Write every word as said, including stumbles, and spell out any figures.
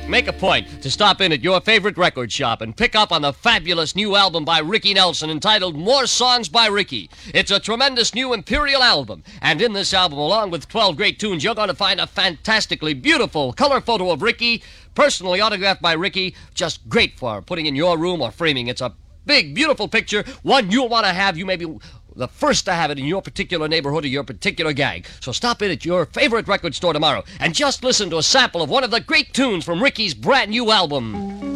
Make a point to stop in at your favorite record shop and pick up on the fabulous new album by Ricky Nelson entitled More Songs by Ricky. It's a tremendous new Imperial album, and in this album, along with twelve great tunes, you're going to find a fantastically beautiful color photo of Ricky, personally autographed by Ricky, just great for putting in your room or framing. It's a big, beautiful picture, one you'll want to have. You may be the first to have it in your particular neighborhood or your particular gang. So stop in at your favorite record store tomorrow and just listen to a sample of one of the great tunes from Ricky's brand new album.